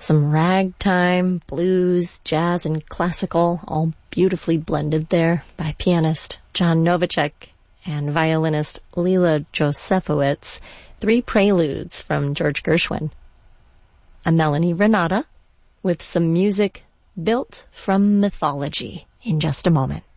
Some ragtime, blues, jazz, and classical, all beautifully blended there by pianist John Novacek and violinist Lila Josefowitz. 3 preludes from George Gershwin. I'm Melanie Renata with some music built from mythology in just a moment.